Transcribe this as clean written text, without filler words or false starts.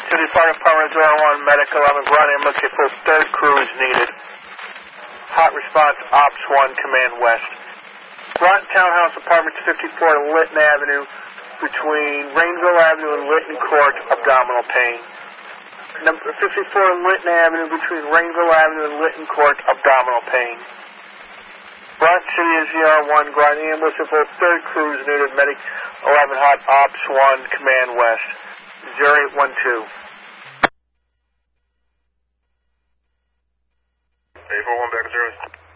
City Fire Department 01, Medic 11, ground ambulance, get full third crew is needed. Hot response, Ops 1, Command West. Groton Townhouse Apartments 54 Lytton Avenue, between Rainville Avenue and Lytton Court, abdominal pain. Number 54 Lytton Avenue, between Rainville Avenue and Lytton Court, abdominal pain. Groton City is ZR1, ground ambulance, get full third crew is needed. Medic 11, Hot Ops 1, Command West. 0812. 841 back at 0.